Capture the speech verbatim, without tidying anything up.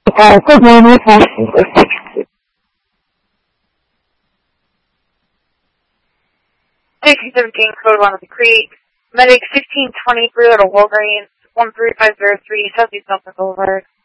Uh, good morning, Safety seventeen, code one of the Creek. Medic sixteen twenty-three at a Walgreens, one three five zero three, Southeast Nelson Boulevard.